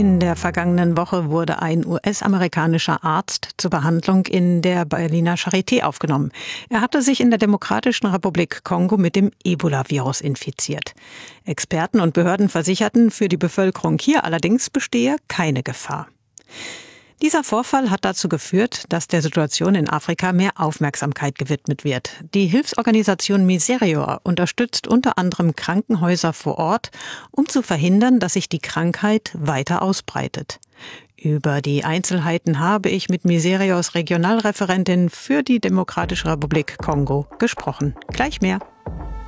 In der vergangenen Woche wurde ein US-amerikanischer Arzt zur Behandlung in der Berliner Charité aufgenommen. Er hatte sich in der Demokratischen Republik Kongo mit dem Ebola-Virus infiziert. Experten und Behörden versicherten, für die Bevölkerung hier allerdings bestehe keine Gefahr. Dieser Vorfall hat dazu geführt, dass der Situation in Afrika mehr Aufmerksamkeit gewidmet wird. Die Hilfsorganisation Miserior unterstützt unter anderem Krankenhäuser vor Ort, um zu verhindern, dass sich die Krankheit weiter ausbreitet. Über die Einzelheiten habe ich mit Miseriors Regionalreferentin für die Demokratische Republik Kongo gesprochen. Gleich mehr.